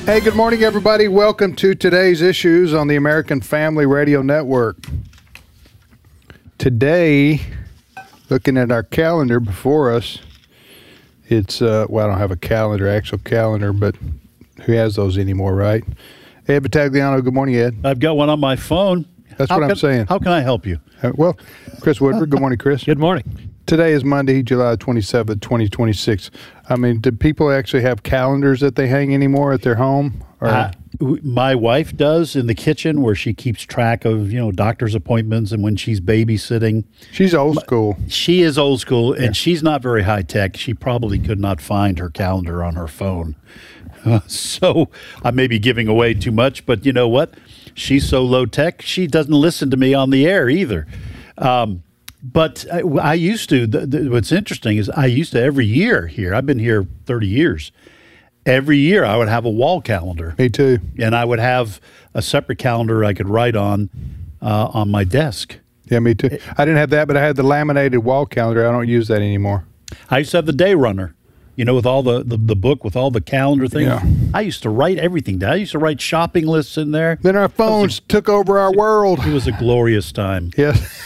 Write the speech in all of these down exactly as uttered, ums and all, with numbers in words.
Hey, good morning, everybody. Welcome to today's issues on the American Family Radio Network. Today, looking at our calendar before us, it's, uh, well, I don't have a calendar, actual calendar, but who has those anymore, right? Ed Battagliano, good morning, Ed. I've got one on my phone. That's how what can, I'm saying. How can I help you? Uh, well, Chris Woodward, good morning, Chris. Good morning. Today is Monday, July twenty-seventh, twenty twenty-six. I mean, do people actually have calendars that they hang anymore at their home? Or? Uh, my wife does in the kitchen, where she keeps track of, you know, doctor's appointments and when she's babysitting. She's old school. She is old school, and Yeah. she's not very high tech. She probably could not find her calendar on her phone. Uh, so I may be giving away too much, but you know what? She's so low tech, she doesn't listen to me on the air either. Um, but I, I used to, the, the, what's interesting is I used to every year here, I've been here thirty years, every year I would have a wall calendar. Me too. And I would have a separate calendar I could write on uh, on my desk. Yeah, me too. I didn't have that, but I had the laminated wall calendar. I don't use that anymore. I used to have the day runner, you know, with all the, the, the book, with all the calendar things. Yeah. I used to write everything down. I used to write shopping lists in there. Then our phones took over our world. It was a glorious time. Yes.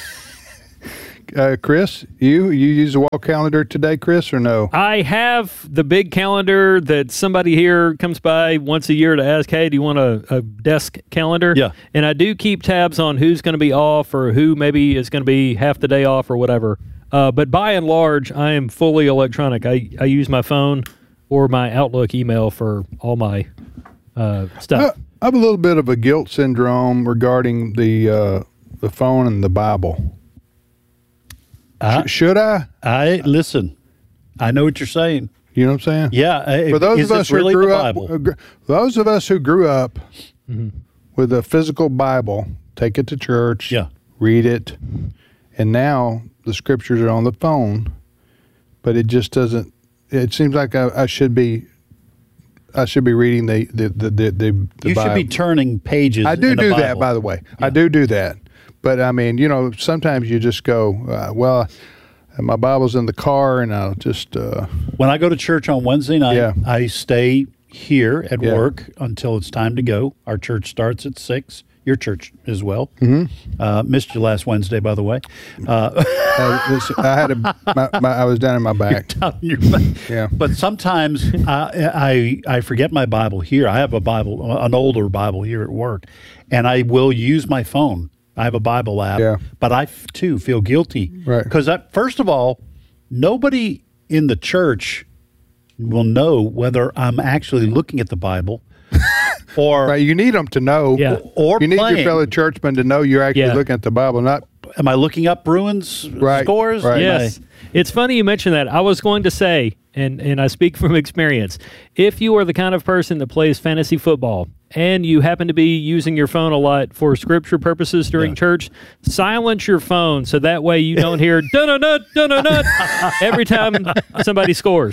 Uh, Chris, you you use a wall calendar today, Chris, or no? I have the big calendar that somebody here comes by once a year to ask, hey, do you want a, a desk calendar? Yeah. And I do keep tabs on who's going to be off or who maybe is going to be half the day off or whatever. Uh, but by and large, I am fully electronic. I, I use my phone or my Outlook email for all my uh, stuff. I have a little bit of a guilt syndrome regarding the uh, the phone and the Bible. I, Sh- should I? I listen. I know what you're saying. You know what I'm saying? Yeah. I- For those is of this us who really grew the up, Bible? uh, gr- those of us who grew up Mm-hmm. with a physical Bible, take it to church, Yeah. read it, and now the scriptures are on the phone, but it just doesn't. It seems like I, I should be. I should be reading the the the the, the You Bible. should be turning pages. I do in the do that, Bible. by the way. I Yeah. do do that. But, I mean, you know, sometimes you just go, uh, well, my Bible's in the car, and I'll just, uh, When I go to church on Wednesday night, Yeah. I stay here at Yeah. work until it's time to go. Our church starts at six. Your church as well. Mm-hmm. Uh, missed you last Wednesday, by the way. Uh, I, this, I had a, my, my, I was down in my back. down your back. Yeah. But sometimes I, I I forget my Bible here. I have a Bible, an older Bible here at work, and I will use my phone. I have a Bible app, Yeah. but I f- too feel guilty, Right. Because first of all, nobody in the church will know whether I'm actually looking at the Bible, or Right, you need them to know. Yeah. or You need playing. your fellow churchmen to know you're actually Yeah. looking at the Bible, not Am I looking up Bruins Right, scores? right. Am I- Yes. It's funny you mention that. I was going to say, and, and I speak from experience, if you are the kind of person that plays fantasy football and you happen to be using your phone a lot for scripture purposes during Yeah. church, silence your phone so that way you don't hear dun-dun-dun, dun-dun-dun every time somebody scores.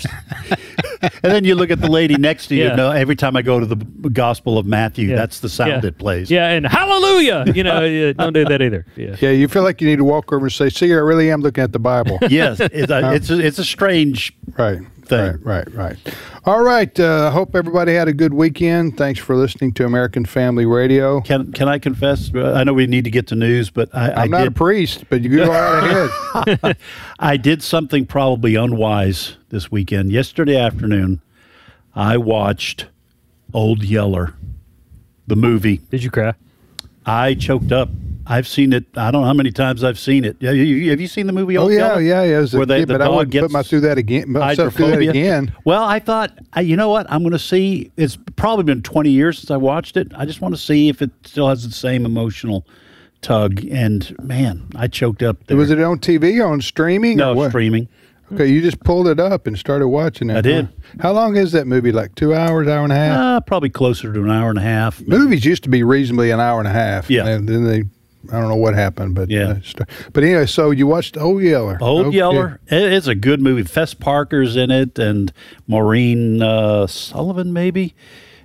And then you look at the lady next to you. Yeah. No, every time I go to the Gospel of Matthew, Yeah. that's the sound Yeah. it plays. Yeah, and hallelujah! You know, yeah, don't do that either. Yeah. Yeah, you feel like you need to walk over and say, see, I really am looking at the Bible. Yes, it's a, it's a, it's a strange. Right. Thing. Right, right, right. All right. I uh, hope everybody had a good weekend. Thanks for listening to American Family Radio. Can can I confess? uh, I know we need to get to news, but I, I I'm not did, a priest, but you go right ahead. I did something probably unwise this weekend. Yesterday afternoon, I watched Old Yeller, the movie. Did you cry? I choked up. I've seen it. I don't know how many times I've seen it. Have you, have you seen the movie Oh, Old yeah, Yeller? yeah, yeah. As a Where they, kid, the but I dog wouldn't gets put my through that again. Myself through that hydrophobia. again. Well, I thought, I, you know what? I'm going to see. It's probably been twenty years since I watched it. I just want to see if it still has the same emotional tug. And man, I choked up there. Was it on T V, on streaming? No, or what? streaming. Okay, you just pulled it up and started watching it. I did. huh? How long is that movie? Like two hours, hour and a half? Uh, probably closer to an hour and a half. Movies used to be reasonably an hour and a half. Yeah. And then they, I don't know what happened, but Yeah. uh, st- but anyway, so you watched Old Yeller. Old Okay. Yeller. It- It's a good movie. Fess Parker's in it, and Maureen uh, Sullivan, maybe.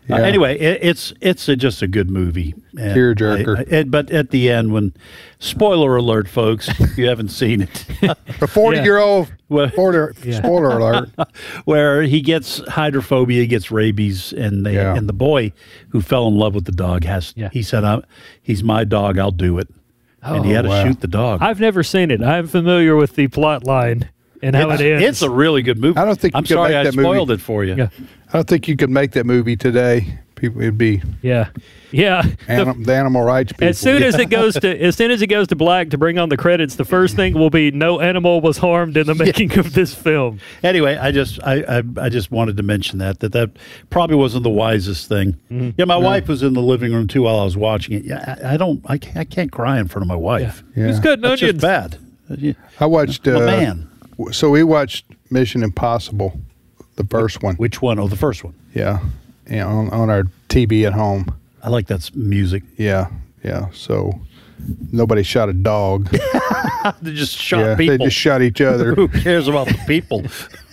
Uh, Yeah. anyway, it, it's it's a, just a good movie. And Tearjerker. I- I- and- But at the end, when spoiler alert, folks, if you haven't seen it, A forty-year-old, Well- spoiler, spoiler alert. where he gets hydrophobia, gets rabies, and they, Yeah. and the boy who fell in love with the dog has Yeah. he said, I'm, "He's my dog, I'll do it," and he had to wow. shoot the dog. I've never seen it. I'm familiar with the plot line and how it's, it ends. it's a really good movie. I don't think you I'm could sorry make I that movie. spoiled it for you. Yeah. I don't think you could make that movie today. People, it'd be yeah, yeah. The- anim, the animal rights people. as soon as it goes to as soon as it goes to black to bring on the credits, the first thing will be no animal was harmed in the making of this film. Anyway, I just I, I I just wanted to mention that that that probably wasn't the wisest thing. Mm-hmm. Yeah, my wife was in the living room too while I was watching it. Yeah, I, I don't I can't, I can't cry in front of my wife. Yeah. It's cutting That's onions. just bad. Yeah. I watched. I'm Uh, a man. So we watched Mission Impossible, the first one. Which one? Oh, the first one. Yeah, yeah, on, on our T V at home. I like that s- music. Yeah, yeah. So nobody shot a dog. They just shot yeah, people. they just shot each other. Who cares about the people?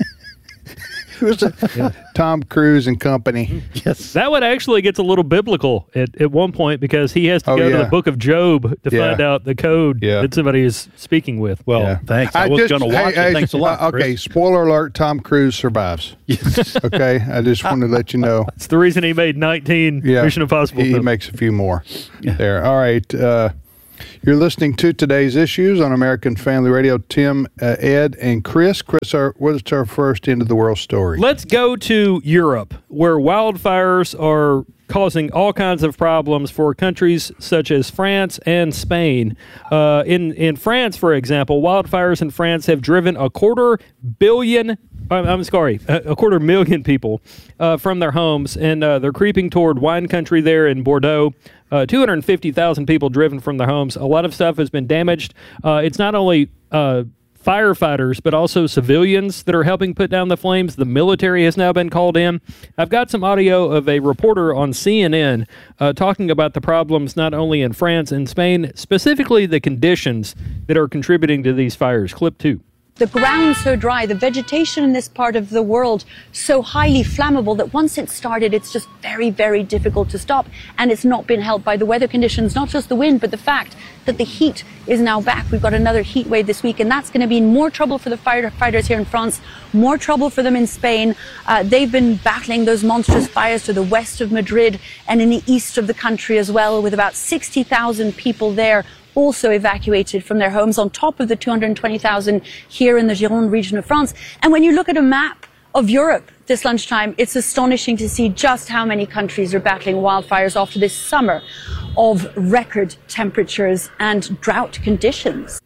It was a, Tom Cruise and company. Yes. That one actually gets a little biblical at, at one point because he has to Oh, go to yeah. the book of Job to Yeah. find out the code Yeah. that somebody is speaking with. Well, Yeah. thanks. I, was just- going to watch hey, it. hey, Thanks a lot. uh, okay, Chris. spoiler alert: Tom Cruise survives. Okay, I just wanted to let you know. It's the reason he made nineteen Yeah, Mission Impossible He, he films. makes a few more there. All right. Uh, you're listening to Today's Issues on American Family Radio. Tim, uh, Ed, and Chris. Chris, our, what's our first end of the world story? Let's go to Europe, where wildfires are causing all kinds of problems for countries such as France and Spain. Uh, in in France, for example, wildfires in France have driven a quarter billion. I'm, I'm sorry, a, a quarter million people uh, from their homes, and uh, they're creeping toward wine country there in Bordeaux. Uh, two hundred fifty thousand people driven from their homes. A lot of stuff has been damaged. Uh, it's not only uh, firefighters, but also civilians that are helping put down the flames. The military has now been called in. I've got some audio of a reporter on C N N uh, talking about the problems not only in France and Spain, specifically the conditions that are contributing to these fires. Clip two. The ground so dry, the vegetation in this part of the world so highly flammable that once it's started, it's just very, very difficult to stop. And it's not been helped by the weather conditions, not just the wind, but the fact that the heat is now back. We've got another heat wave this week, and that's going to be more trouble for the firefighters here in France, more trouble for them in Spain. Uh, they've been battling those monstrous fires to the west of Madrid and in the east of the country as well, with about sixty thousand people there also evacuated from their homes, on top of the two hundred twenty thousand here in the Gironde region of France. And when you look at a map of Europe this lunchtime, it's astonishing to see just how many countries are battling wildfires after this summer of record temperatures and drought conditions.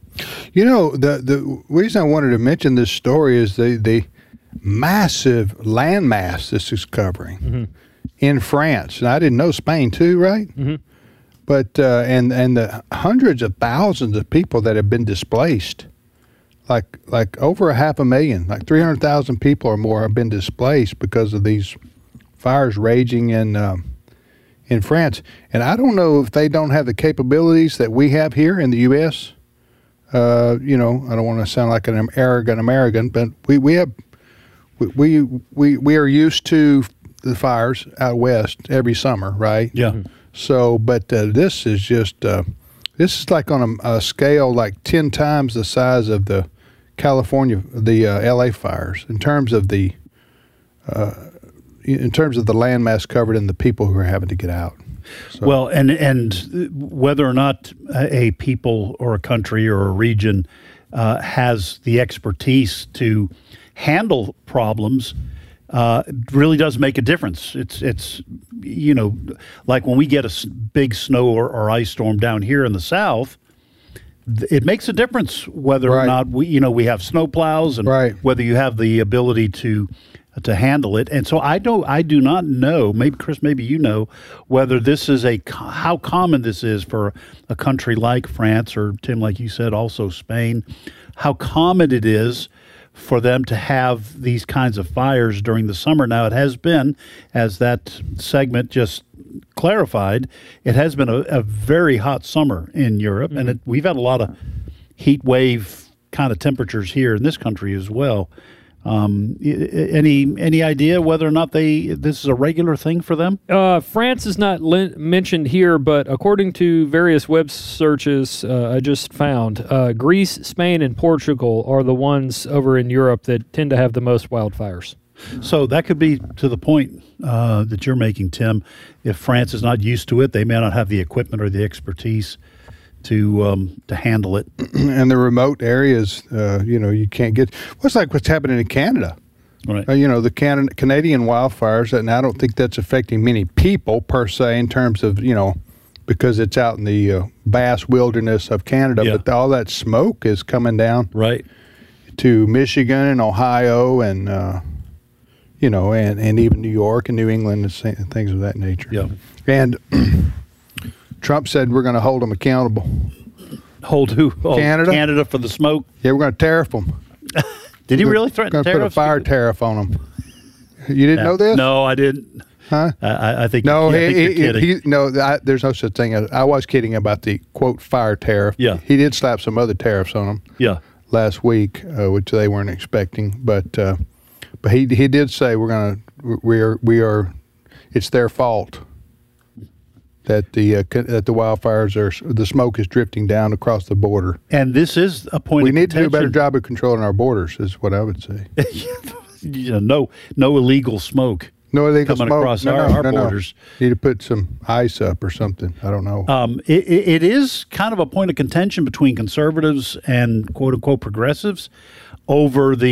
You know, the the reason I wanted to mention this story is the the massive landmass this is covering Mm-hmm. in France, and I didn't know Spain too, right? Mm-hmm. But uh, and and the hundreds of thousands of people that have been displaced, like like over a half a million, like three hundred thousand people or more have been displaced because of these fires raging in um, in France. And I don't know if they don't have the capabilities that we have here in the U S. Uh, you know, I don't want to sound like an arrogant American, but we we have we we we, we are used to the fires out west every summer, right? Yeah. So, but uh, this is just uh, this is like on a, a scale like ten times the size of the California, the uh, L A fires in terms of the uh, in terms of the landmass covered and the people who are having to get out. So, Well, and and whether or not a people or a country or a region uh, has the expertise to handle problems uh, really does make a difference. It's it's you know, like when we get a s- big snow or, or ice storm down here in the South, th- it makes a difference whether Right. or not we you know we have snow plows and Right. whether you have the ability to to handle it. And so I don't I do not know, maybe Chris, maybe you know, whether this is a co- how common this is for a country like France or Tim, like you said, also Spain, how common it is for them to have these kinds of fires during the summer. Now, it has been, as that segment just clarified, it has been a, a very hot summer in Europe, and it, we've had a lot of heat wave kind of temperatures here in this country as well. Um, i- i- any any idea whether or not they this is a regular thing for them? Uh, France is not li- mentioned here, but according to various web searches uh, I just found, uh, Greece, Spain, and Portugal are the ones over in Europe that tend to have the most wildfires. So that could be to the point uh, that you're making, Tim. If France is not used to it, they may not have the equipment or the expertise to um, to handle it. And the remote areas, uh, you know, you can't get. What's like what's happening in Canada? Right. Uh, you know, the Can- Canadian wildfires, and I don't think that's affecting many people per se in terms of, you know, because it's out in the uh, vast wilderness of Canada. Yeah. But all that smoke is coming down Right. to Michigan and Ohio and, uh, you know, and, and even New York and New England and sa- things of that nature. Yeah. And Trump said we're going to hold them accountable. Hold who? Oh, Canada? Canada for the smoke. Yeah, we're going to tariff them. Did he really threaten Going to put a tariffs? fire tariff on them. You didn't Yeah. know this? No, I didn't. Huh? I- I, I think. No, yeah, I think he, you're he, kidding. he, no. I, there's no such thing. As, I was kidding about the quote fire tariff. Yeah. he did slap some other tariffs on them yeah. last week, uh, which they weren't expecting. But uh, but he he did say we're gonna we are we are it's their fault that the uh, co- that the wildfires are the smoke is drifting down across the border. And this is a point. We of need to do a better contention. job of controlling our borders, is what I would say. You know, no, no illegal smoke. No illegal Coming smoke across no, our- no, our no, no. borders. Need to put some ice up or something. I don't know. Um, it, it it is kind of a point of contention between conservatives and quote unquote progressives over the